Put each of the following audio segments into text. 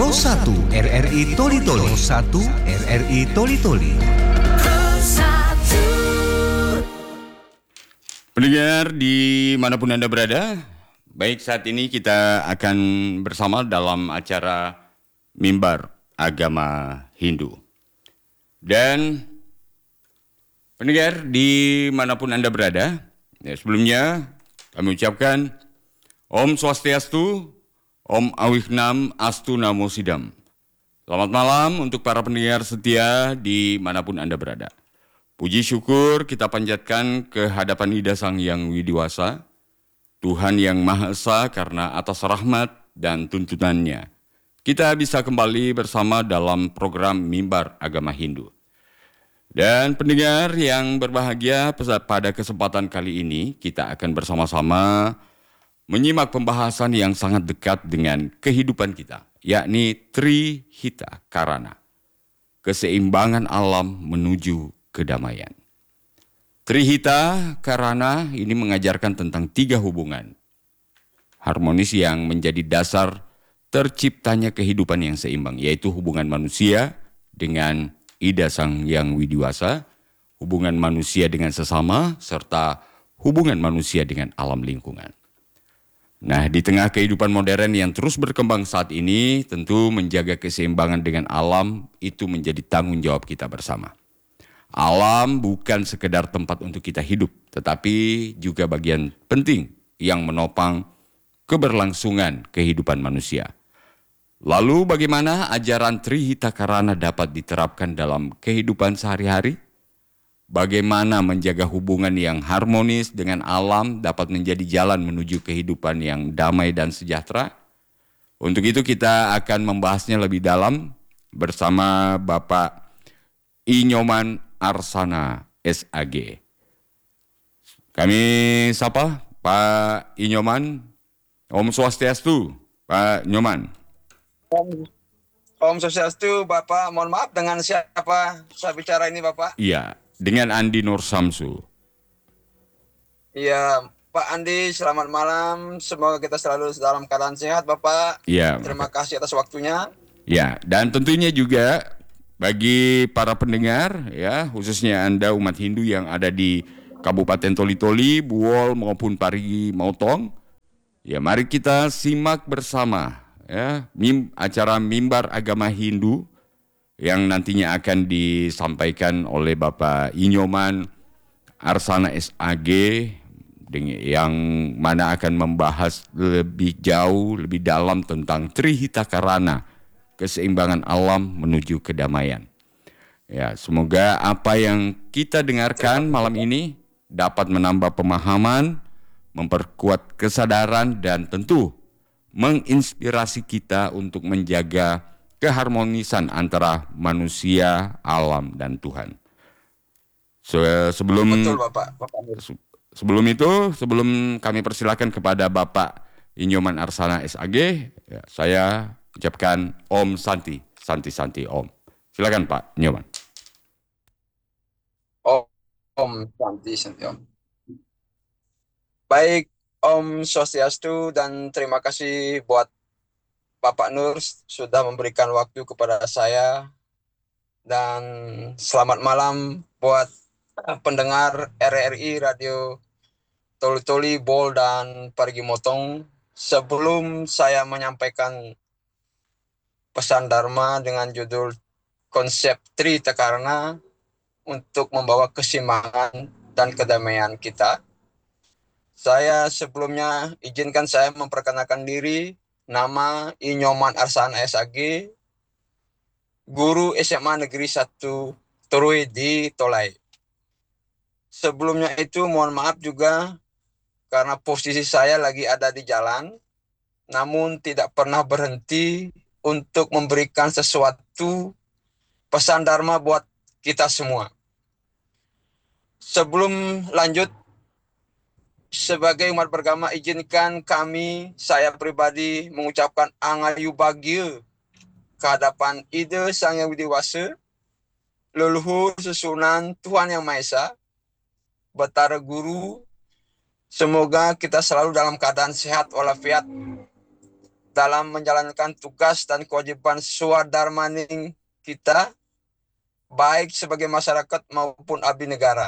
Pro 1 RRI Toli Toli. Pro 1 RRI Toli Toli. Pendengar dimanapun Anda berada, baik saat ini kita akan bersama dalam acara Mimbar Agama Hindu. Dan pendengar dimanapun Anda berada, sebelumnya kami ucapkan Om Swastiastu, Om Awihnam Astu Namo Sidam. Selamat malam untuk para pendengar setia dimanapun Anda berada. Puji syukur kita panjatkan ke hadapan Ida Sang Yang Widiwasa, Tuhan yang Maha Esa karena atas rahmat dan tuntunannya. Kita bisa kembali bersama dalam program Mimbar Agama Hindu. Dan pendengar yang berbahagia pada kesempatan kali ini, kita akan bersama-sama menyimak pembahasan yang sangat dekat dengan kehidupan kita, yakni Trihita Karana, keseimbangan alam menuju kedamaian. Trihita Karana ini mengajarkan tentang 3 hubungan harmonis yang menjadi dasar terciptanya kehidupan yang seimbang, yaitu hubungan manusia dengan Ida Sang Yang Widiwasa, hubungan manusia dengan sesama, serta hubungan manusia dengan alam lingkungan. Nah, di tengah kehidupan modern yang terus berkembang saat ini, tentu menjaga keseimbangan dengan alam itu menjadi tanggung jawab kita bersama. Alam bukan sekedar tempat untuk kita hidup, tetapi juga bagian penting yang menopang keberlangsungan kehidupan manusia. Lalu bagaimana ajaran Trihita Karana dapat diterapkan dalam kehidupan sehari-hari? Bagaimana menjaga hubungan yang harmonis dengan alam dapat menjadi jalan menuju kehidupan yang damai dan sejahtera? Untuk itu kita akan membahasnya lebih dalam bersama Bapak Inyoman Arsana SAG. Kami sapa Pak Inyoman. Om Swastiastu, Pak Inyoman. Om Swastiastu, Bapak. Mohon maaf, dengan siapa saya bicara ini, Bapak? Iya, dengan Andi Nur Samsu. Iya, Pak Andi, selamat malam. Semoga kita selalu dalam keadaan sehat, Bapak. Iya. Terima kasih atas waktunya. Ya, dan tentunya juga bagi para pendengar, ya, khususnya Anda umat Hindu yang ada di Kabupaten Toli Toli, Buol maupun Parigi Motong, ya, mari kita simak bersama, ya, acara Mimbar Agama Hindu yang nantinya akan disampaikan oleh Bapak Inyoman Arsana SAG, yang mana akan membahas lebih jauh, lebih dalam tentang Trihita Karana, keseimbangan alam menuju kedamaian. Ya, semoga apa yang kita dengarkan malam ini dapat menambah pemahaman, memperkuat kesadaran, dan tentu menginspirasi kita untuk menjaga keharmonisan antara manusia, alam, dan Tuhan. Betul, Bapak. Sebelum kami persilakan kepada Bapak Inyoman Arsana SAG, ya, saya ucapkan Om Santi Om. Silakan Pak Inyoman. Om Santi Om. Baik, Om Swastiastu, dan terima kasih buat Bapak Nur sudah memberikan waktu kepada saya. Dan selamat malam buat pendengar RRI Radio Toli Toli, Bol, dan Parigi Motong. Sebelum saya menyampaikan pesan Dharma dengan judul konsep Trihita Karana untuk membawa keseimbangan dan kedamaian kita, saya sebelumnya izinkan saya memperkenalkan diri. Nama Inyoman Arsana SAG, guru SMA Negeri 1 Turui di Tolai. Sebelumnya itu mohon maaf juga karena posisi saya lagi ada di jalan, namun tidak pernah berhenti untuk memberikan sesuatu pesan Dharma buat kita semua. Sebelum lanjut, sebagai umat beragama, izinkan saya pribadi mengucapkan angayu bahagia kehadapan Ida Sang Yang Widiwasa, leluhur susunan Tuhan Yang Maha Esa, Batara Guru. Semoga kita selalu dalam keadaan sehat walafiat dalam menjalankan tugas dan kewajiban swadharmaning kita, baik sebagai masyarakat maupun abdi negara.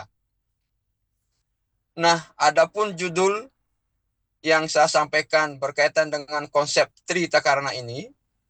Nah, adapun judul yang saya sampaikan berkaitan dengan konsep Trihita Karana ini,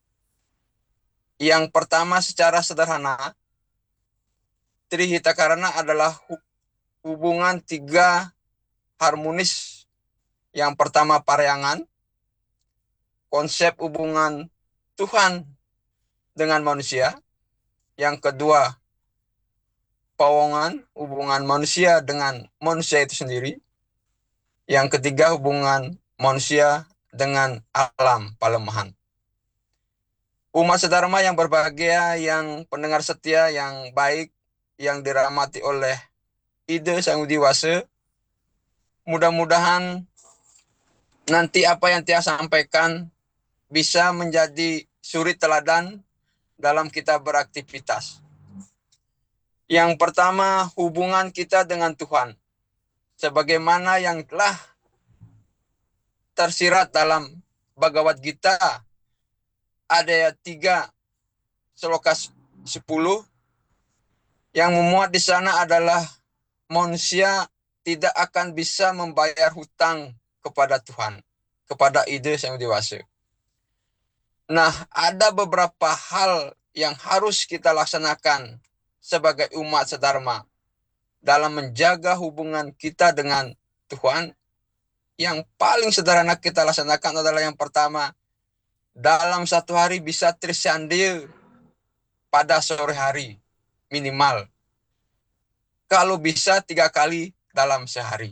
yang pertama secara sederhana, Trihita Karana adalah hubungan tiga harmonis. Yang pertama paryangan, konsep hubungan Tuhan dengan manusia. Yang kedua pawongan, hubungan manusia dengan manusia itu sendiri. Yang ketiga hubungan manusia dengan alam palemahan. Umat sedharma yang berbahagia, yang pendengar setia, yang baik, yang dirahmati oleh Ida Sang Widi Wasa, mudah-mudahan nanti apa yang Tia sampaikan bisa menjadi suri teladan dalam kita beraktivitas. Yang pertama, hubungan kita dengan Tuhan. Sebagaimana yang telah tersirat dalam Bhagavad Gita, ada 3 sloka 10 yang memuat di sana adalah manusia tidak akan bisa membayar hutang kepada Tuhan, kepada Ida Sang Widi Wasa. Nah, ada beberapa hal yang harus kita laksanakan sebagai umat sedharma dalam menjaga hubungan kita dengan Tuhan. Yang paling sederhana kita laksanakan adalah yang pertama, dalam satu hari bisa trisandil pada sore hari minimal. Kalau bisa 3 kali dalam sehari.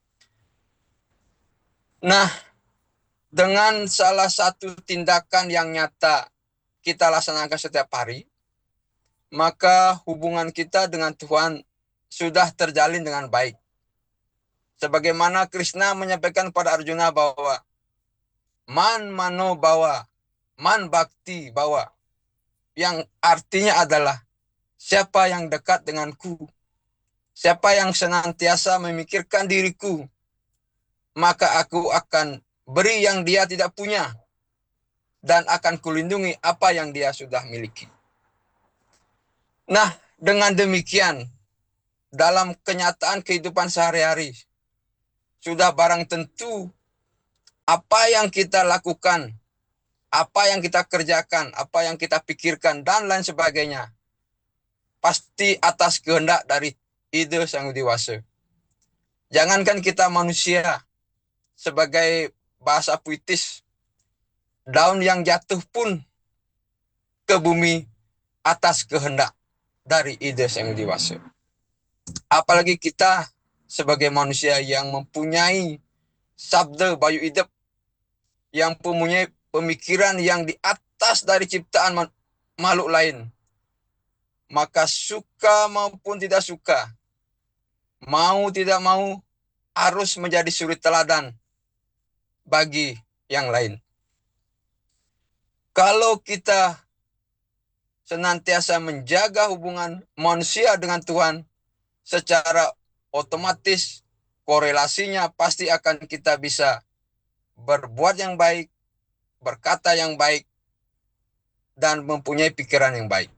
Nah, dengan salah satu tindakan yang nyata kita laksanakan setiap hari, maka hubungan kita dengan Tuhan sudah terjalin dengan baik. Sebagaimana Krishna menyampaikan pada Arjuna bahwa man mano bawa, man bhakti bawa, yang artinya adalah siapa yang dekat denganku, siapa yang senantiasa memikirkan diriku, maka aku akan beri yang dia tidak punya, dan akan kulindungi apa yang dia sudah miliki. Nah, dengan demikian, dalam kenyataan kehidupan sehari-hari, sudah barang tentu apa yang kita lakukan, apa yang kita kerjakan, apa yang kita pikirkan, dan lain sebagainya, pasti atas kehendak dari Ida Sang Widi Wasa. Jangankan kita manusia, sebagai bahasa puitis, daun yang jatuh pun ke bumi atas kehendak dari Ida Sang Widi Wasa. Apalagi kita sebagai manusia yang mempunyai sabda bayu idep, yang mempunyai pemikiran yang di atas dari ciptaan makhluk lain, maka suka maupun tidak suka, mau tidak mau, harus menjadi suri teladan bagi yang lain. Kalau kita senantiasa menjaga hubungan manusia dengan Tuhan, secara otomatis korelasinya pasti akan kita bisa berbuat yang baik, berkata yang baik, dan mempunyai pikiran yang baik.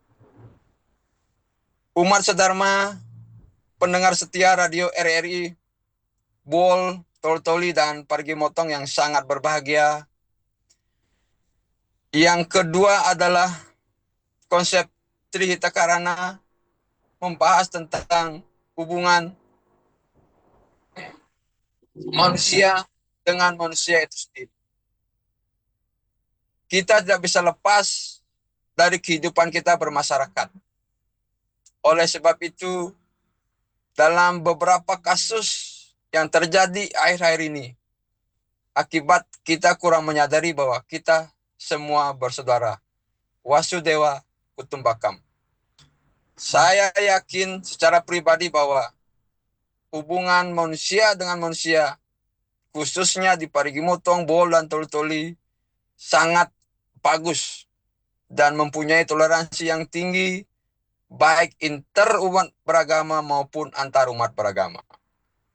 Umat sedharma, pendengar setia radio RRI, Bol, Tol-Toli, dan Parigi Motong yang sangat berbahagia. Yang kedua adalah konsep Trihita Karana, membahas tentang hubungan manusia dengan manusia itu sendiri. Kita tidak bisa lepas dari kehidupan kita bermasyarakat. Oleh sebab itu, dalam beberapa kasus yang terjadi akhir-akhir ini, akibat kita kurang menyadari bahwa kita semua bersaudara. Wasudewa Kutumbakam. Saya yakin secara pribadi bahwa hubungan manusia dengan manusia, khususnya di Parigi Motong, Bol, dan Toli-Toli, sangat bagus dan mempunyai toleransi yang tinggi, baik inter umat beragama maupun antar umat beragama.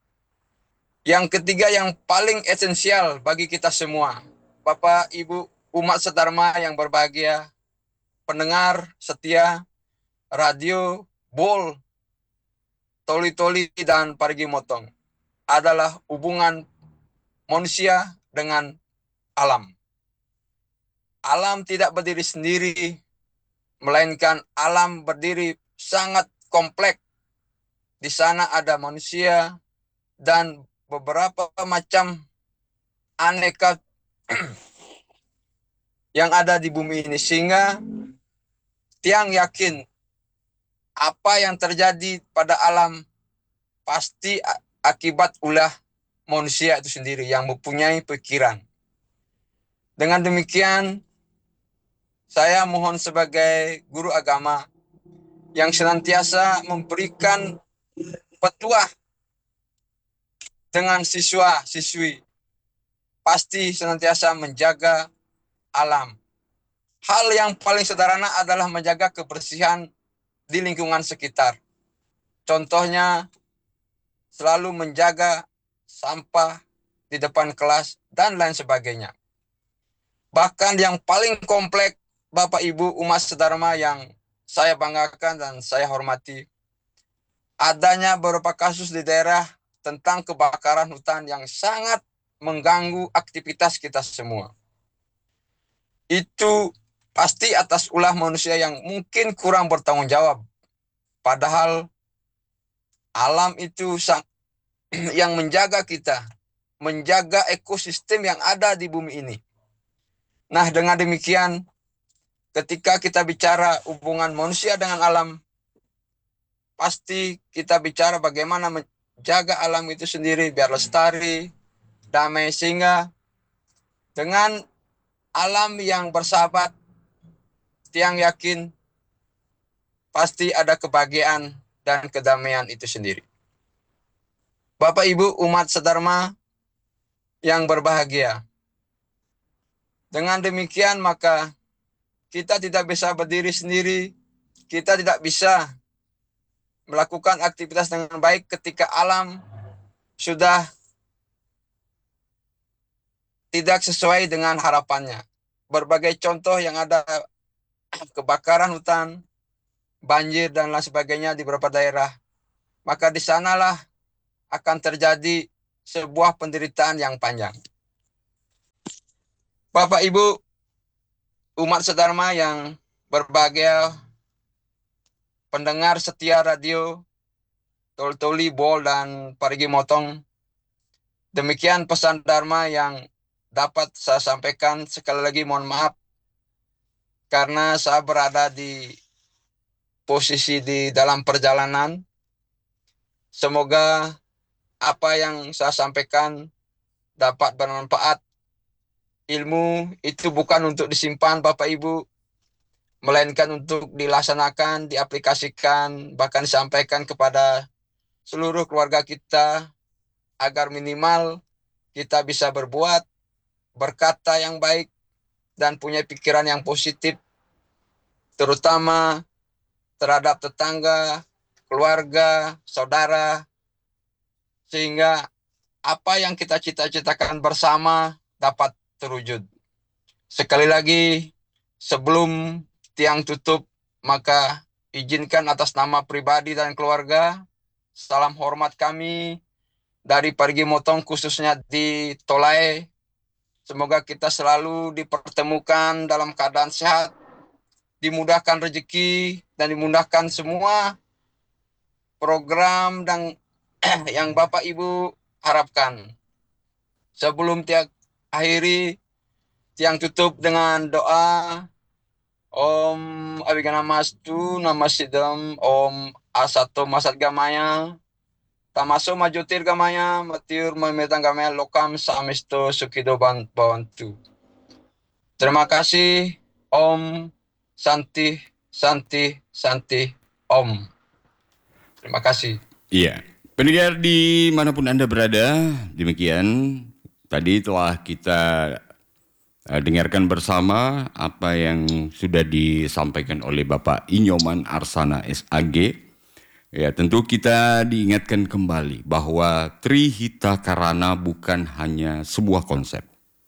Yang ketiga yang paling esensial bagi kita semua, Bapak, Ibu, umat sedharma yang berbahagia, pendengar setia radio, Bol, Toli-Toli, dan Parigi Motong adalah hubungan manusia dengan alam. Alam tidak berdiri sendiri, melainkan alam berdiri sangat kompleks. Di sana ada manusia dan beberapa macam aneka yang ada di bumi ini, sehingga Tiang yakin apa yang terjadi pada alam pasti akibat ulah manusia itu sendiri yang mempunyai pikiran. Dengan demikian, saya mohon sebagai guru agama yang senantiasa memberikan petuah dengan siswa-siswi, pasti senantiasa menjaga alam. Hal yang paling sederhana adalah menjaga kebersihan di lingkungan sekitar. Contohnya, selalu menjaga sampah di depan kelas dan lain sebagainya. Bahkan yang paling kompleks, Bapak Ibu umat sedharma yang saya banggakan dan saya hormati, adanya beberapa kasus di daerah tentang kebakaran hutan yang sangat mengganggu aktivitas kita semua. Itu pasti atas ulah manusia yang mungkin kurang bertanggung jawab. Padahal alam itu yang menjaga kita, menjaga ekosistem yang ada di bumi ini. Nah, dengan demikian, ketika kita bicara hubungan manusia dengan alam, pasti kita bicara bagaimana menjaga alam itu sendiri biar lestari, damai, sehingga dengan alam yang bersahabat, Tiang yakin pasti ada kebahagiaan dan kedamaian itu sendiri. Bapak Ibu umat sedharma yang berbahagia, dengan demikian maka kita tidak bisa berdiri sendiri, kita tidak bisa melakukan aktivitas dengan baik ketika alam sudah tidak sesuai dengan harapannya. Berbagai contoh yang ada, kebakaran hutan, banjir, dan lain sebagainya di beberapa daerah, maka di sanalah akan terjadi sebuah penderitaan yang panjang. Bapak Ibu umat sedharma yang berbahagia, pendengar setia radio Toli-Toli, Bol, dan Parigi Motong, demikian pesan Dharma yang dapat saya sampaikan. Sekali lagi mohon maaf karena saya berada di posisi di dalam perjalanan. Semoga apa yang saya sampaikan dapat bermanfaat. Ilmu itu bukan untuk disimpan Bapak Ibu, melainkan untuk dilaksanakan, diaplikasikan, bahkan disampaikan kepada seluruh keluarga kita, agar minimal kita bisa berbuat, berkata yang baik, dan punya pikiran yang positif, terutama terhadap tetangga, keluarga, saudara, sehingga apa yang kita cita-citakan bersama dapat terwujud. Sekali lagi, sebelum Tiang tutup, maka izinkan atas nama pribadi dan keluarga, salam hormat kami dari Parigi Motong, khususnya di Tolae. Semoga kita selalu dipertemukan dalam keadaan sehat, dimudahkan rezeki, dan dimudahkan semua program dan yang Bapak Ibu harapkan. Sebelum Tiang akhiri, Tiang tutup dengan doa. Om Abhigana Mastu Namasidam Om Asato Masat Gamaya Tamaso Majotir Gamaya Matir Memetang Gamaya Lokam Samisto Sukido Bawantu. Terima kasih. Om Santi Santi Santi Om. Terima kasih. Iya, pendengar dimanapun Anda berada, demikian tadi telah kita dengarkan bersama apa yang sudah disampaikan oleh Bapak Inyoman Arsana SAG. Ya, tentu kita diingatkan kembali bahwa Trihita Karana bukan hanya sebuah konsep,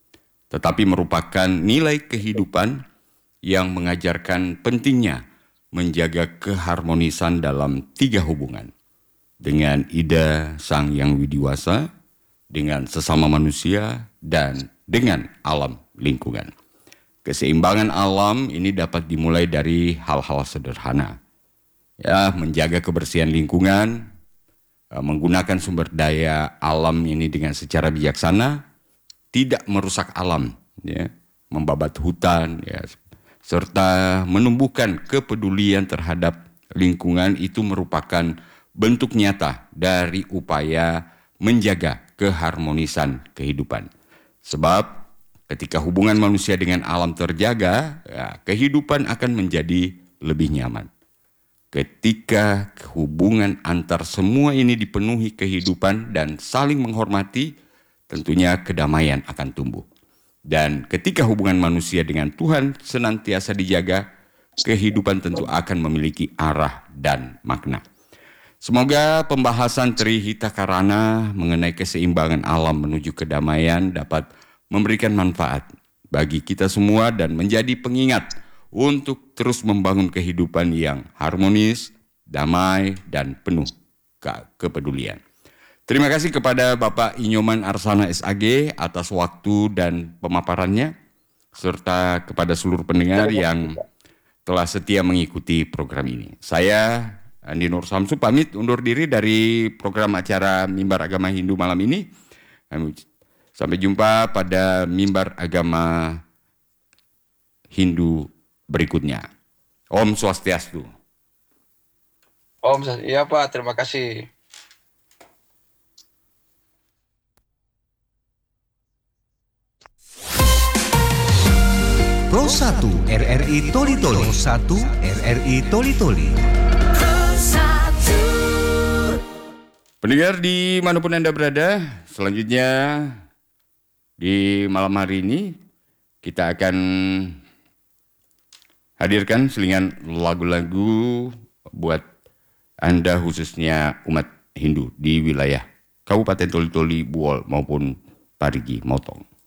tetapi merupakan nilai kehidupan yang mengajarkan pentingnya menjaga keharmonisan dalam 3 hubungan. Dengan Ida Sang Yang Widiwasa, dengan sesama manusia, dan dengan alam lingkungan. Keseimbangan alam ini dapat dimulai dari hal-hal sederhana. Ya, menjaga kebersihan lingkungan, menggunakan sumber daya alam ini dengan secara bijaksana, tidak merusak alam, ya, membabat hutan, ya, serta menumbuhkan kepedulian terhadap lingkungan itu merupakan bentuk nyata dari upaya menjaga keharmonisan kehidupan. Sebab ketika hubungan manusia dengan alam terjaga, ya, kehidupan akan menjadi lebih nyaman. Ketika hubungan antar semua ini dipenuhi kehidupan dan saling menghormati, tentunya kedamaian akan tumbuh. Dan ketika hubungan manusia dengan Tuhan senantiasa dijaga, kehidupan tentu akan memiliki arah dan makna. Semoga pembahasan Trihita Karana mengenai keseimbangan alam menuju kedamaian dapat memberikan manfaat bagi kita semua dan menjadi pengingat untuk terus membangun kehidupan yang harmonis, damai, dan penuh kepedulian. Terima kasih kepada Bapak Inyoman Arsana SAG atas waktu dan pemaparannya, serta kepada seluruh pendengar yang telah setia mengikuti program ini. Saya Andi Nur Samsu pamit undur diri dari program acara Mimbar Agama Hindu malam ini. Sampai jumpa pada Mimbar Agama Hindu berikutnya. Om Swastiastu. Iya Pak, terima kasih. Pro 1 RRI Toli Toli. Pro 1 RRI Toli Toli. Pendengar dimanapun Anda berada, selanjutnya di malam hari ini kita akan hadirkan selingan lagu-lagu buat Anda khususnya umat Hindu di wilayah Kabupaten Toli Toli, Buol maupun Parigi Motong.